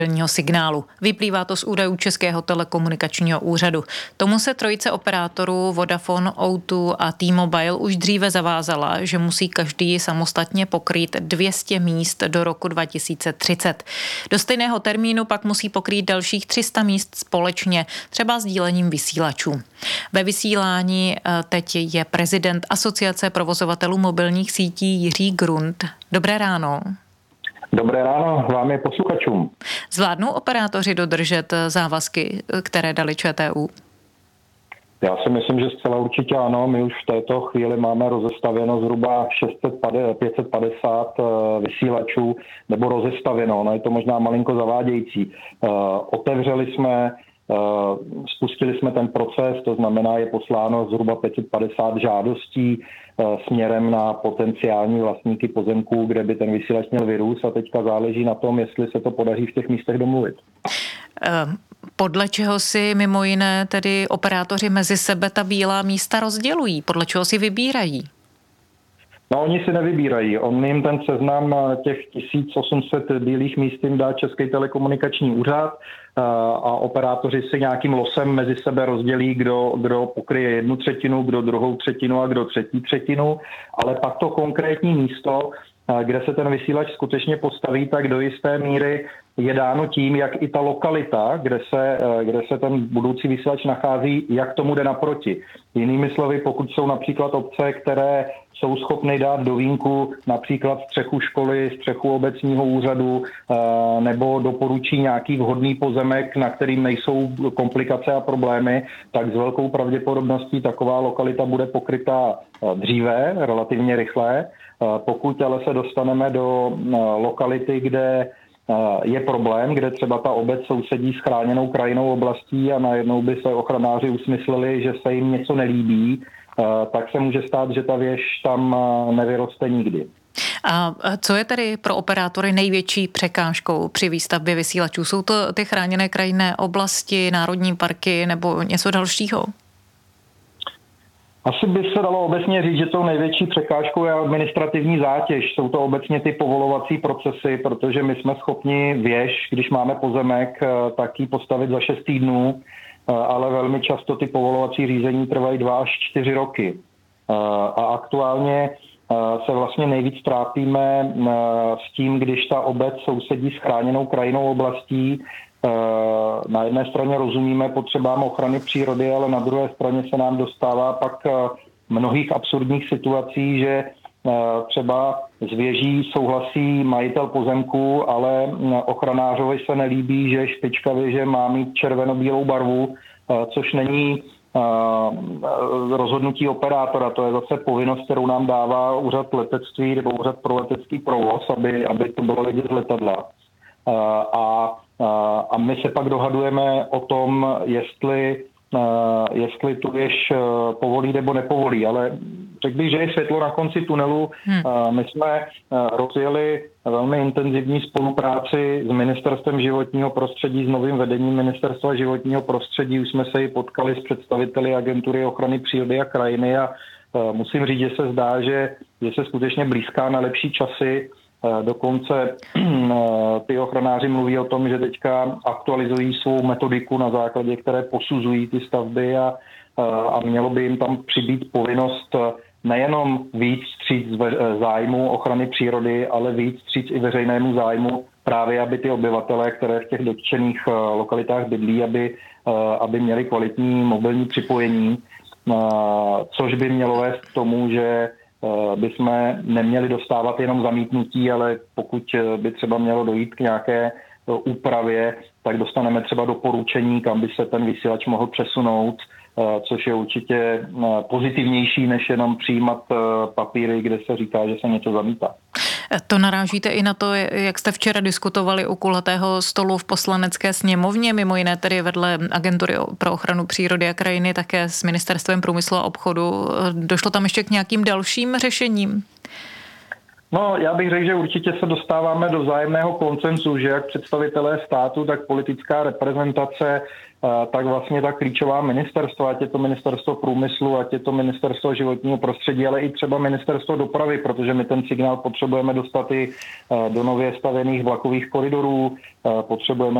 signálu. Vyplývá to z údajů Českého telekomunikačního úřadu. Tomu se trojice operátorů Vodafone, O2 a T-Mobile už dříve zavázala, že musí každý samostatně pokrýt 200 míst do roku 2030. Do stejného termínu pak musí pokrýt dalších 300 míst společně, třeba sdílením vysílačů. Ve vysílání teď je prezident Asociace provozovatelů mobilních sítí Jiří Grund. Dobré ráno. Dobré ráno vám je posluchačům. Zvládnou operátoři dodržet závazky, které dali ČTÚ? Já si myslím, že zcela určitě ano. My už v této chvíli máme rozestavěno zhruba 550 vysílačů, nebo rozestavěno, no je to možná malinko zavádějící. Otevřeli jsme, spustili jsme ten proces, to znamená, je posláno zhruba 550 žádostí směrem na potenciální vlastníky pozemků, kde by ten vysílač měl vyrůst, a teďka záleží na tom, jestli se to podaří v těch místech domluvit. Podle čeho si mimo jiné tedy operátoři mezi sebe ta bílá místa rozdělují? Podle čeho si vybírají? No, oni si nevybírají. On jim ten seznam těch 1800 bílých míst jim dá Český telekomunikační úřad a operátoři si nějakým losem mezi sebe rozdělí, kdo pokryje 1/3, kdo 2/3 a kdo 3/3, ale pak to konkrétní místo, kde se ten vysílač skutečně postaví, tak do jisté míry je dáno tím, jak i ta lokalita, kde se ten budoucí vysílač nachází, jak tomu jde naproti. Jinými slovy, pokud jsou například obce, které jsou schopny dát do vínku například střechu školy, střechu obecního úřadu, nebo doporučí nějaký vhodný pozemek, na kterým nejsou komplikace a problémy, tak s velkou pravděpodobností taková lokalita bude pokrytá dříve, relativně rychle. Pokud ale se dostaneme do lokality, kde je problém, kde třeba ta obec sousedí s chráněnou krajinnou oblastí a najednou by se ochranáři usmysleli, že se jim něco nelíbí, tak se může stát, že ta věž tam nevyroste nikdy. A co je tedy pro operátory největší překážkou při výstavbě vysílačů? Jsou to ty chráněné krajinné oblasti, národní parky nebo něco dalšího? Asi by se dalo obecně říct, že tou největší překážkou je administrativní zátěž. Jsou to obecně ty povolovací procesy, protože my jsme schopni věž, když máme pozemek, tak ji postavit za 6 týdnů, ale velmi často ty povolovací řízení trvají 2 až 4 roky. A aktuálně se vlastně nejvíc trápíme s tím, když ta obec sousedí s chráněnou krajinnou oblastí. Na jedné straně rozumíme potřebám ochrany přírody, ale na druhé straně se nám dostává pak mnohých absurdních situací, že třeba s věží souhlasí majitel pozemku, ale ochranářovi se nelíbí, že špička věže má mít červeno-bílou barvu, což není rozhodnutí operátora. To je zase povinnost, kterou nám dává úřad letectví nebo úřad pro letecký provoz, aby to bylo vidět z letadla. A my se pak dohadujeme o tom, jestli tu věž povolí nebo nepovolí. Ale řekl bych, že je světlo na konci tunelu. My jsme rozjeli velmi intenzivní spolupráci s Ministerstvem životního prostředí, s novým vedením Ministerstva životního prostředí. Už jsme se i potkali s představiteli Agentury ochrany přírody a krajiny a musím říct, že se zdá, že se skutečně blízká na lepší časy. Dokonce ty ochranáři mluví o tom, že teďka aktualizují svou metodiku, na základě které posuzují ty stavby a mělo by jim tam přibýt povinnost nejenom víc vstříc zájmu ochrany přírody, ale víc vstříc i veřejnému zájmu, právě aby ty obyvatelé, které v těch dotčených lokalitách bydlí, aby měli kvalitní mobilní připojení, což by mělo vést k tomu, že bychom neměli dostávat jenom zamítnutí, ale pokud by třeba mělo dojít k nějaké úpravě, tak dostaneme třeba doporučení, kam by se ten vysílač mohl přesunout, což je určitě pozitivnější, než jenom přijímat papíry, kde se říká, že se něco zamítá. To narážíte i na to, jak jste včera diskutovali u kulatého stolu v Poslanecké sněmovně, mimo jiné tedy vedle Agentury pro ochranu přírody a krajiny, také s Ministerstvem průmyslu a obchodu. Došlo tam ještě k nějakým dalším řešením? No, já bych řekl, že určitě se dostáváme do vzájemného konsenzu, že jak představitelé státu, tak politická reprezentace, tak vlastně ta klíčová ministerstva, ať je to ministerstvo průmyslu, ať je to ministerstvo životního prostředí, ale i třeba ministerstvo dopravy, protože my ten signál potřebujeme dostat i do nově stavěných vlakových koridorů, potřebujeme